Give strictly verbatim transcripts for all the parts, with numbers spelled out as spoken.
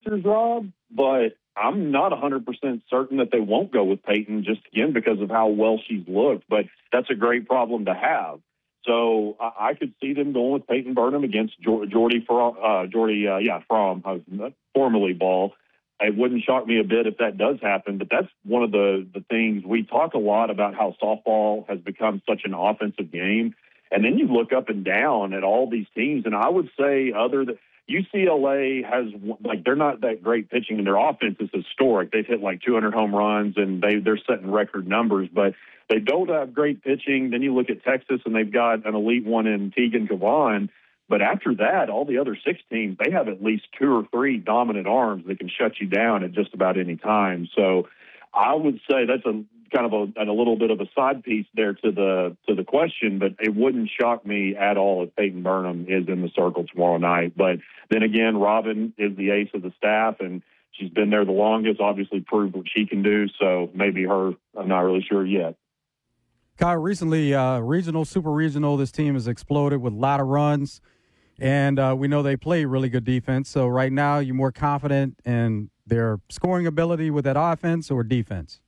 answers, Rob, but I'm not one hundred percent certain that they won't go with Peyton just, again, because of how well she's looked. But that's a great problem to have. So I, I could see them going with Peyton Burnham against Jordy, uh, Jordy, uh, yeah, from uh, formerly Ball. It wouldn't shock me a bit if that does happen, but that's one of the, the things we talk a lot about, how softball has become such an offensive game. And then you look up and down at all these teams, and I would say other than U C L A has, like, they're not that great pitching, and their offense is historic. They've hit like two hundred home runs, and they, they're setting record numbers, but they don't have great pitching. Then you look at Texas, and they've got an elite one in Tegan Cavan. But after that, all the other six teams, they have at least two or three dominant arms that can shut you down at just about any time. So I would say that's a kind of a, a little bit of a side piece there to the to the question, but it wouldn't shock me at all if Peyton Burnham is in the circle tomorrow night. But then again, Robin is the ace of the staff, and she's been there the longest, obviously proved what she can do. So maybe her, I'm not really sure yet. Kyle, recently, uh, regional, super regional, this team has exploded with a lot of runs. And uh, we know they play really good defense. So right now, you're more confident in their scoring ability with that offense or defense?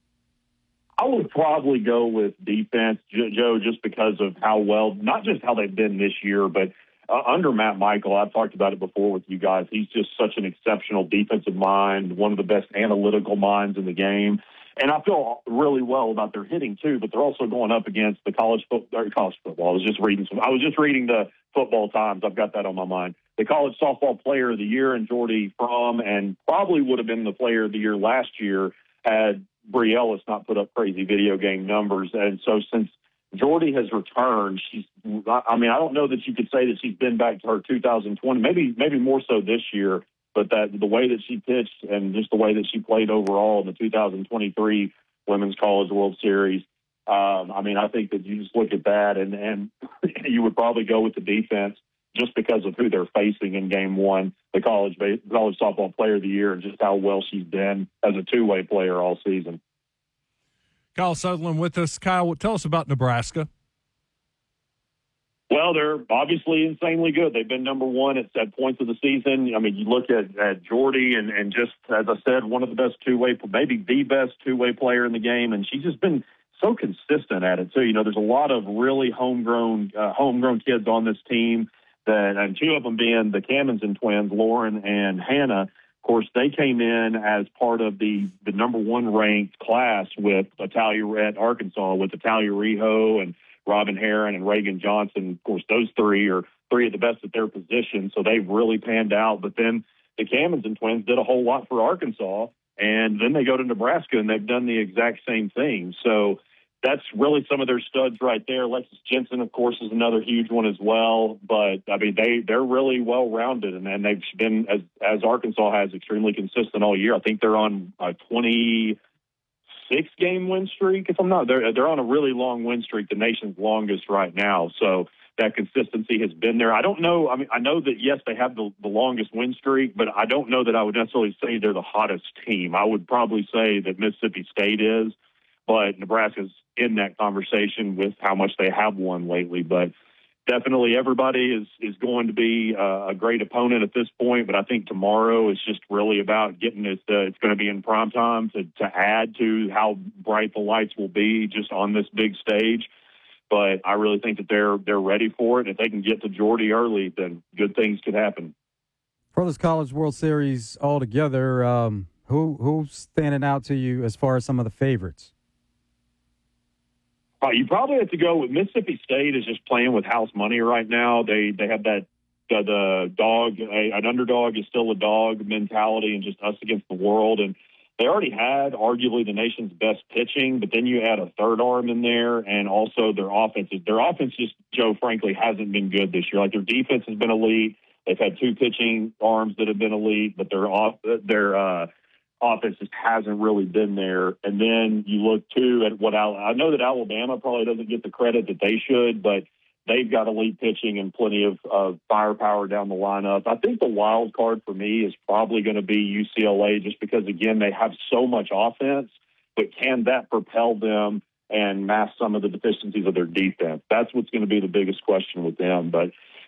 I would probably go with defense, Joe, just because of how well, not just how they've been this year, but uh, under Matt Michael, I've talked about it before with you guys. He's just such an exceptional defensive mind, one of the best analytical minds in the game. And I feel really well about their hitting too, but they're also going up against the college football. College football. I was just reading some. I was just reading the Football Times. I've got that on my mind. The college softball player of the year in Jordy Fromm, and probably would have been the player of the year last year had Bree Ellis not put up crazy video game numbers. And so since Jordy has returned, she's. I mean, I don't know that you could say that she's been back to her two thousand twenty. Maybe maybe more so this year. But that the way that she pitched and just the way that she played overall in the two thousand twenty-three Women's College World Series, um, I mean, I think that you just look at that and, and you would probably go with the defense just because of who they're facing in Game One, the college college softball player of the year, and just how well she's been as a two-way player all season. Kyle Sutherland with us. Kyle, tell us about Nebraska. Well, they're obviously insanely good. They've been number one at, at points of the season. I mean, you look at, at Jordy and, and just, as I said, one of the best two-way, maybe the best two-way player in the game, and she's just been so consistent at it, too. You know, there's a lot of really homegrown uh, homegrown kids on this team, that, and two of them being the Camenzind twins, Lauren and Hannah. Of course, they came in as part of the, the number one ranked class with Italia at Arkansas, with Italia Rijo and Robin Heron and Reagan Johnson. Of course, those three are three of the best at their position, so they've really panned out. But then the Camenzind twins did a whole lot for Arkansas, and then they go to Nebraska, and they've done the exact same thing. So that's really some of their studs right there. Alexis Jensen, of course, is another huge one as well. But, I mean, they, they're really well-rounded, and, and they've been, as, as Arkansas has, extremely consistent all year. I think they're on a twenty six game win streak. If I'm not, they're, they're on a really long win streak, the nation's longest right now. So that consistency has been there. I don't know. I mean, I know that, yes, they have the, the longest win streak, but I don't know that I would necessarily say they're the hottest team. I would probably say that Mississippi State is, but Nebraska's in that conversation with how much they have won lately. But definitely everybody is, is going to be uh, a great opponent at this point, but I think tomorrow is just really about getting it. Uh, it's going to be in prime time to, to add to how bright the lights will be just on this big stage. But I really think that they're they're ready for it. If they can get to Jordy early, then good things could happen. For this College World Series altogether, um, who who's standing out to you as far as some of the favorites? Uh, you probably have to go with Mississippi State is just playing with house money right now. They they have that uh, the dog, a, an underdog is still a dog mentality and just us against the world. And they already had arguably the nation's best pitching, but then you add a third arm in there, and also their offense. Their offense just, Joe, frankly, hasn't been good this year. Like their defense has been elite. They've had two pitching arms that have been elite, but their off their uh, offense just hasn't really been there. And then you look, too, at what Al- I know that Alabama probably doesn't get the credit that they should, but they've got elite pitching and plenty of, of firepower down the lineup. I think the wild card for me is probably going to be U C L A just because, again, they have so much offense, but can that propel them and mask some of the deficiencies of their defense? That's what's going to be the biggest question with them. But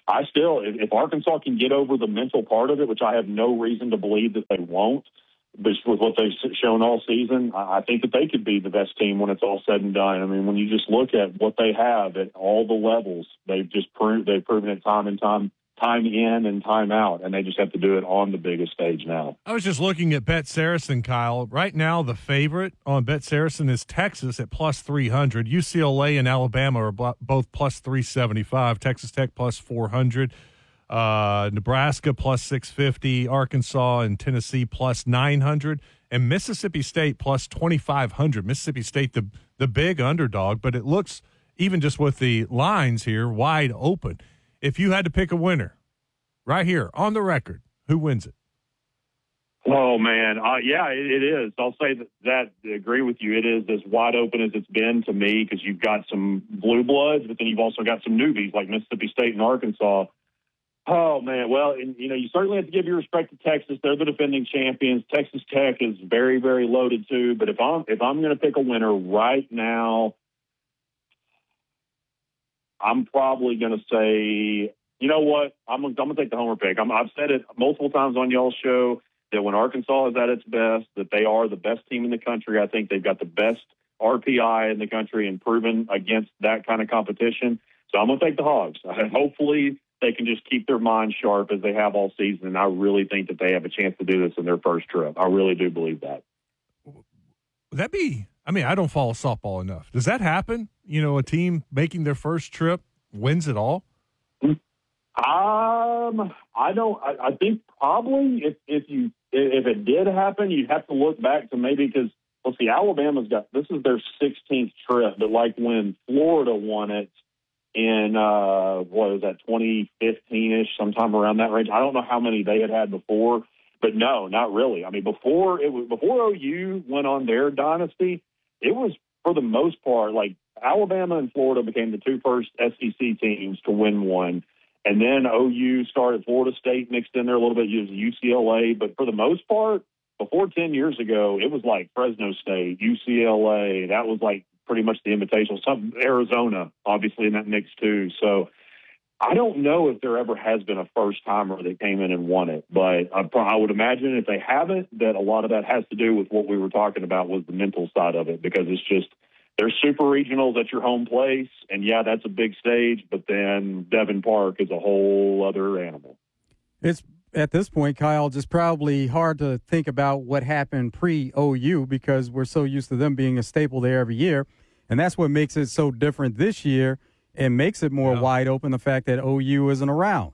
I still, if, if Arkansas can get over the mental part of it, which I have no reason to believe that they won't, but with what they've shown all season, I think that they could be the best team when it's all said and done. I mean, when you just look at what they have at all the levels, they've just proved they've proven it time and time, time in and time out, and they just have to do it on the biggest stage now. I was just looking at Bet Saracen, Kyle. Right now, the favorite on Bet Saracen is Texas at plus three hundred. U C L A and Alabama are both plus three seventy-five. Texas Tech plus four hundred. Uh, Nebraska plus six fifty, Arkansas and Tennessee plus nine hundred, and Mississippi State plus twenty-five hundred. Mississippi State, the the big underdog, but it looks, even just with the lines here, wide open. If you had to pick a winner right here on the record, who wins it? Oh, man. Uh, yeah, it, it is. I'll say that, that, agree with you. It is as wide open as it's been to me because you've got some blue bloods, but then you've also got some newbies like Mississippi State and Arkansas. Oh, man. Well, and, you know, you certainly have to give your respect to Texas. They're the defending champions. Texas Tech is very, very loaded, too. But if I'm if I'm going to pick a winner right now, I'm probably going to say, you know what? I'm, I'm going to take the homer pick. I'm, I've said it multiple times on y'all's show that when Arkansas is at its best, that they are the best team in the country. I think they've got the best R P I in the country and proven against that kind of competition. So I'm going to take the Hogs. Hopefully they can just keep their mind sharp as they have all season, and I really think that they have a chance to do this in their first trip. I really do believe that. Would that be – I mean, I don't follow softball enough. Does that happen? You know, a team making their first trip wins it all? Um, I don't – I think probably if, if you if it did happen, you'd have to look back to maybe because, let's see, Alabama's got – this is their sixteenth trip, but like when Florida won it, in, uh, what was that, twenty fifteen-ish, sometime around that range. I don't know how many they had had before, but no, not really. I mean, before it was before O U went on their dynasty, it was, for the most part, like Alabama and Florida became the two first S E C teams to win one. And then O U started, Florida State mixed in there a little bit, used U C L A. But for the most part, before ten years ago, it was like Fresno State, U C L A. That was like pretty much the invitational. Some Arizona, obviously, in that mix too. So I don't know if there ever has been a first timer that came in and won it, but I, I would imagine if they haven't, that a lot of that has to do with what we were talking about was the mental side of it, because it's just there's super regionals at your home place, and yeah, that's a big stage, but then Devon Park is a whole other animal. It's at this point, Kyle, just probably hard to think about what happened pre-O U because we're so used to them being a staple there every year. And that's what makes it so different this year and makes it more yeah. wide open, the fact that O U isn't around.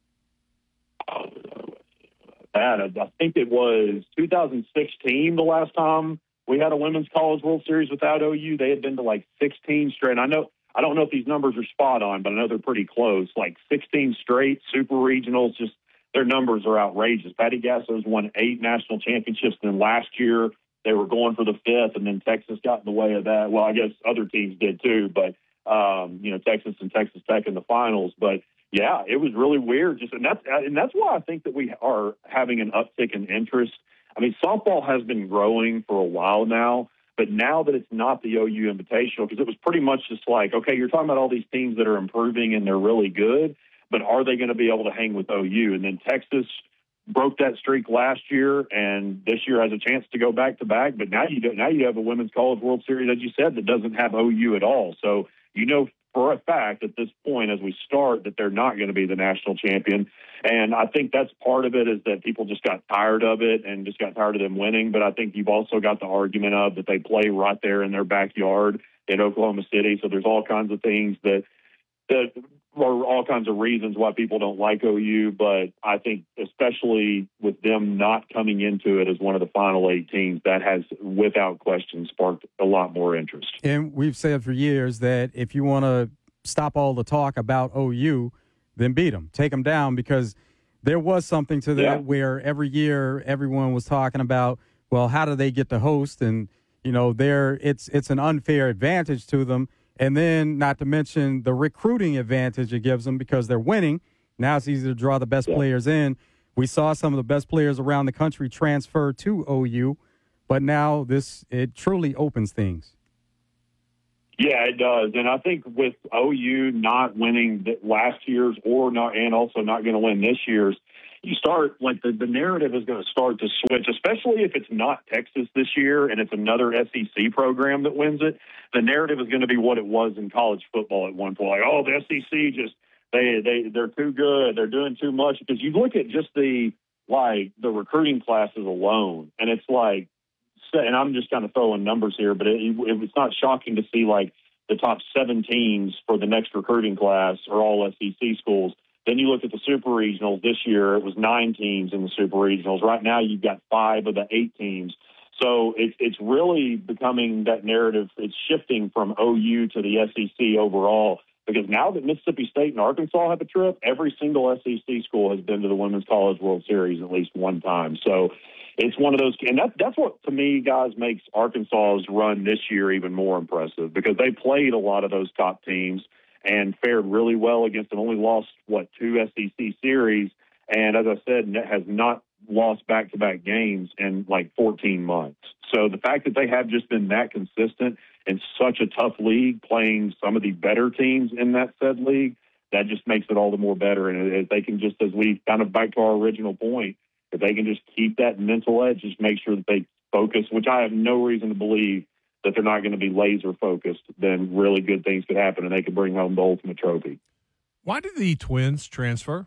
That, I think it was two thousand sixteen the last time we had a Women's College World Series without O U. They had been to like sixteen straight. And I know I don't know if these numbers are spot on, but I know they're pretty close. Like sixteen straight super regionals, just their numbers are outrageous. Patty Gasso's won eight national championships, and then last year they were going for the fifth, and then Texas got in the way of that. Well, I guess other teams did too, but, um, you know, Texas and Texas Tech in the finals. But, yeah, it was really weird. Just and that's, and that's why I think that we are having an uptick in interest. I mean, softball has been growing for a while now, but now that it's not the O U Invitational, because it was pretty much just like, okay, you're talking about all these teams that are improving and they're really good, but are they going to be able to hang with O U? And then Texas broke that streak last year, and this year has a chance to go back to back. But now you do, now you have a Women's College World Series, as you said, that doesn't have O U at all. So you know for a fact at this point, as we start, that they're not going to be the national champion. And I think that's part of it, is that people just got tired of it and just got tired of them winning. But I think you've also got the argument of that they play right there in their backyard in Oklahoma City. So there's all kinds of things that that. Or all kinds of reasons why people don't like O U, but I think especially with them not coming into it as one of the final eight teams, that has without question sparked a lot more interest. And we've said for years that if you want to stop all the talk about O U, then beat them, take them down, because there was something to that yeah. where every year everyone was talking about, well, how do they get to host? And, you know, there it's it's an unfair advantage to them. And then, not to mention the recruiting advantage it gives them because they're winning. Now it's easy to draw the best yeah. players in. We saw some of the best players around the country transfer to O U, but now this it truly opens things. Yeah, it does. And I think with O U not winning last year's or not, and also not going to win this year's, you start like the, the narrative is going to start to switch, especially if it's not Texas this year and it's another S E C program that wins it. The narrative is going to be what it was in college football at one point. Like, oh, the S E C just they they they're too good, they're doing too much. Because you look at just the like the recruiting classes alone, and it's like, and I'm just kind of throwing numbers here, but it, it, it's not shocking to see like the top seven teams for the next recruiting class are all S E C schools. Then you look at the super regionals this year, it was nine teams in the super regionals. Right now you've got five of the eight teams. So it's it's really becoming that narrative. It's shifting from O U to the S E C overall, because now that Mississippi State and Arkansas have a trip, every single S E C school has been to the Women's College World Series at least one time. So it's one of those, and that, that's what, to me, guys, makes Arkansas's run this year even more impressive, because they played a lot of those top teams and fared really well against them. Only lost, what, two S E C series, and as I said, has not lost back-to-back games in like fourteen months. So the fact that they have just been that consistent in such a tough league, playing some of the better teams in that said league, that just makes it all the more better. And if they can just, as we kind of back to our original point, if they can just keep that mental edge, just make sure that they focus, which I have no reason to believe that they're not going to be laser focused, then really good things could happen and they could bring home the ultimate trophy. Why did the Twins transfer?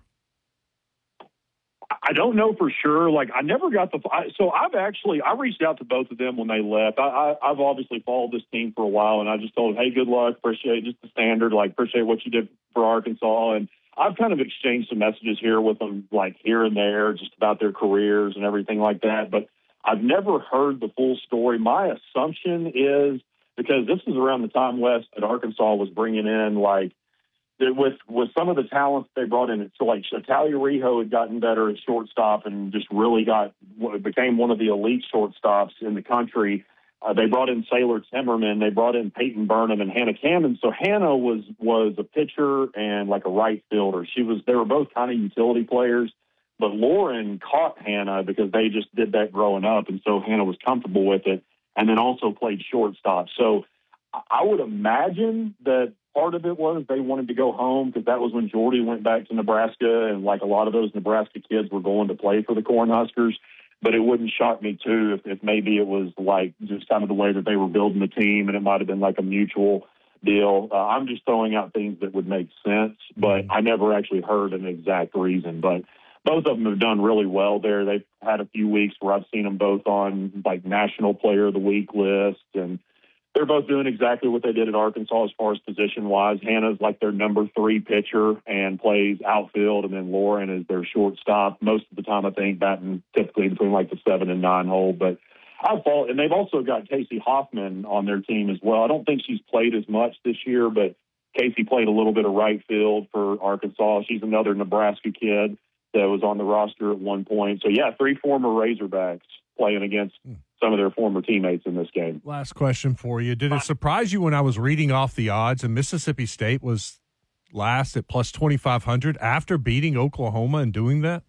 I don't know for sure. Like, I never got the – so I've actually – I reached out to both of them when they left. I, I, I've obviously followed this team for a while, and I just told them, hey, good luck, appreciate just the standard, like, appreciate what you did for Arkansas. And I've kind of exchanged some messages here with them, like, here and there, just about their careers and everything like that. But I've never heard the full story. My assumption is, because this is around the time, Wes, that Arkansas was bringing in, like, with with some of the talents they brought in, so like Natalia Rijo had gotten better at shortstop and just really got became one of the elite shortstops in the country. Uh, they brought in Sailor Timmerman, they brought in Peyton Burnham and Hannah Camden. So Hannah was was a pitcher and like a right fielder. She was they were both kind of utility players, but Lauren caught Hannah because they just did that growing up, and so Hannah was comfortable with it, and then also played shortstop. So I would imagine that part of it was they wanted to go home because that was when Jordy went back to Nebraska, and like a lot of those Nebraska kids were going to play for the Cornhuskers. But it wouldn't shock me, too, if, if maybe it was like just kind of the way that they were building the team, and it might have been like a mutual deal. Uh, I'm just throwing out things that would make sense, but I never actually heard an exact reason. But both of them have done really well there. They've had a few weeks where I've seen them both on like National Player of the Week list, and they're both doing exactly what they did at Arkansas as far as position-wise. Hannah's like their number three pitcher and plays outfield, and then Lauren is their shortstop. Most of the time, I think, batting typically between like the seven and nine hole. But I've followed, and they've also got Casey Hoffman on their team as well. I don't think she's played as much this year, but Casey played a little bit of right field for Arkansas. She's another Nebraska kid that was on the roster at one point. So, yeah, three former Razorbacks playing against some of their former teammates in this game. Last question for you. Did it surprise you when I was reading off the odds and Mississippi State was last at plus twenty-five hundred after beating Oklahoma and doing that?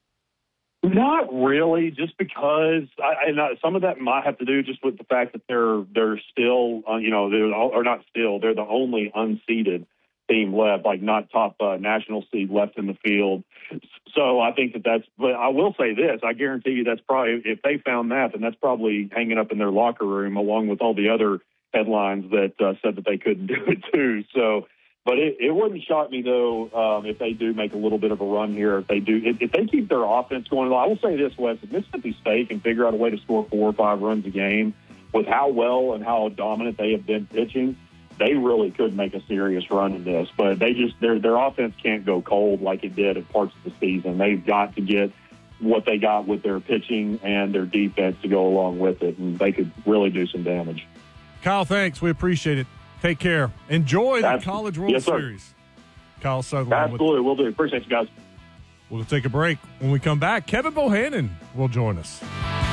Not really, just because, I, and some of that might have to do just with the fact that they're they're still, uh, you know, they're or not still, they're the only unseeded team left, like not top uh, national seed left in the field. So I think that that's, but I will say this, I guarantee you that's probably, if they found that, then that's probably hanging up in their locker room along with all the other headlines that uh, said that they couldn't do it too. So, but it, it wouldn't shock me though um, if they do make a little bit of a run here. If they do, if, if they keep their offense going, I will say this, Wes, if Mississippi State can figure out a way to score four or five runs a game with how well and how dominant they have been pitching, they really could make a serious run in this, but they just their their offense can't go cold like it did at parts of the season. They've got to get what they got with their pitching and their defense to go along with it, and they could really do some damage. Kyle, thanks. We appreciate it. Take care. Enjoy the Absolutely. College World Yes, sir. Series. Kyle Sutherland. Absolutely, we'll do. Appreciate you guys. We'll take a break. When we come back, Kevin Bohannon will join us.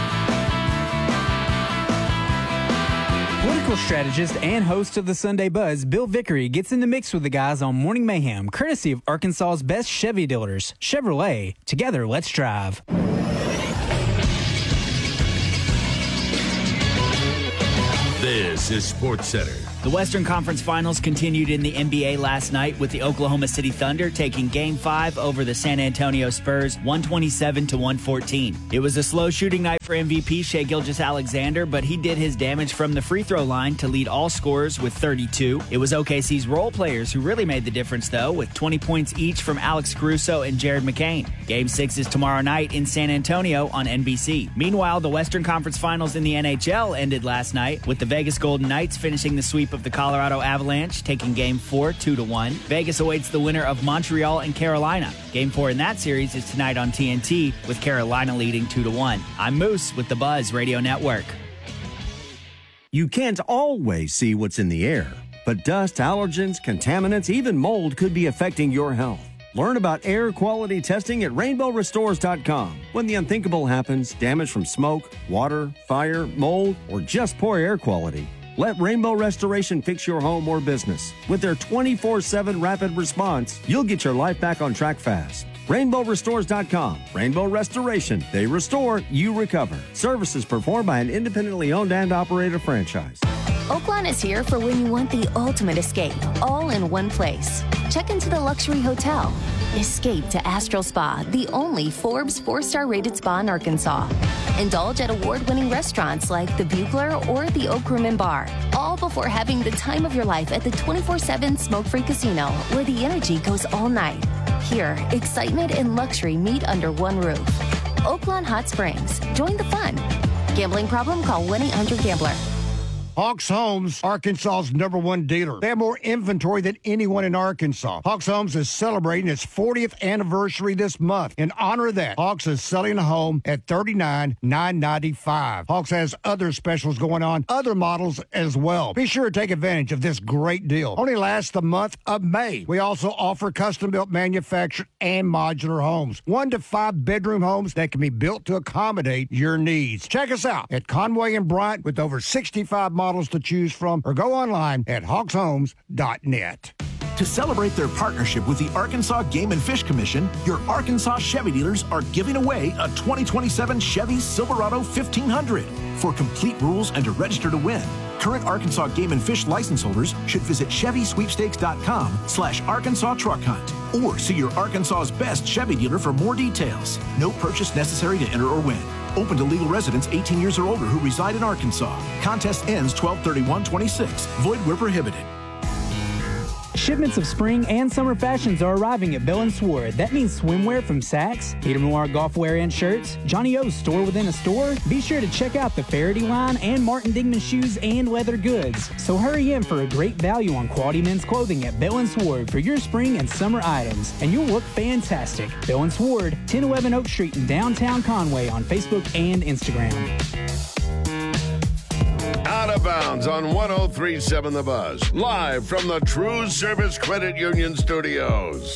Political strategist and host of the Sunday Buzz, Bill Vickery, gets in the mix with the guys on Morning Mayhem, courtesy of Arkansas's best Chevy dealers, Chevrolet. Together, let's drive. This is SportsCenter The Western Conference Finals continued in the N B A last night with the Oklahoma City Thunder taking Game five over the San Antonio Spurs one twenty-seven to one fourteen. It was a slow shooting night for M V P Shai Gilgeous-Alexander, but he did his damage from the free throw line to lead all scorers with thirty-two. It was O K C's role players who really made the difference, though, with twenty points each from Alex Caruso and Jared McCain. Game six is tomorrow night in San Antonio on N B C. Meanwhile, the Western Conference Finals in the N H L ended last night with the Vegas Golden Knights finishing the sweep of the Colorado Avalanche, taking Game four two to one. Vegas awaits the winner of Montreal and Carolina. Game four in that series is tonight on T N T, with Carolina leading two to one. I'm Moose with the Buzz Radio Network. You can't always see what's in the air, but dust, allergens, contaminants, even mold could be affecting your health. Learn about air quality testing at rainbow restores dot com. When the unthinkable happens, damage from smoke, water, fire, mold, or just poor air quality, let Rainbow Restoration fix your home or business. With their twenty-four seven rapid response, you'll get your life back on track fast. rainbow restores dot com. Rainbow Restoration. They restore, you recover. Services performed by an independently owned and operated franchise. Oaklawn is here for when you want the ultimate escape, all in one place. Check into the luxury hotel. Escape to Astral Spa, the only Forbes four-star rated spa in Arkansas. Indulge at award-winning restaurants like the Bugler or the Oak Room and Bar, all before having the time of your life at the twenty-four seven smoke-free casino, where the energy goes all night. Here, excitement and luxury meet under one roof. Oaklawn Hot Springs. Join the fun. Gambling problem? Call one eight hundred gambler. Hawks Homes, Arkansas's number one dealer. They have more inventory than anyone in Arkansas. Hawks Homes is celebrating its fortieth anniversary this month. In honor of that, Hawks is selling a home at thirty-nine thousand nine hundred ninety-five dollars. Hawks has other specials going on, other models as well. Be sure to take advantage of this great deal. Only lasts the month of May. We also offer custom-built manufactured and modular homes. One to five bedroom homes that can be built to accommodate your needs. Check us out at Conway and Bryant with over sixty-five models to choose from, or go online at hawks homes dot net. To celebrate their partnership with the Arkansas Game and Fish Commission, your Arkansas Chevy dealers are giving away a twenty twenty-seven Chevy Silverado fifteen hundred. For complete rules and to register to win, current Arkansas Game and Fish license holders should visit chevy sweepstakes dot com slash Arkansas Truck Hunt or see your Arkansas's best Chevy dealer for more details. No purchase necessary to enter or win. Open to legal residents eighteen years or older who reside in Arkansas. Contest ends twelve thirty-one twenty-six. Void where prohibited. Shipments of spring and summer fashions are arriving at Bell and Sword. That means swimwear from Saks, Peter Millar golf wear and shirts, Johnny O's store within a store. Be sure to check out the Faraday line and Martin Dingman shoes and leather goods. So hurry in for a great value on quality men's clothing at Bell and Sword for your spring and summer items, and you'll look fantastic. Bell and Sword, ten eleven Oak Street in downtown Conway on Facebook and Instagram. Out of Bounds on one oh three point seven The Buzz. Live from the True Service Credit Union Studios.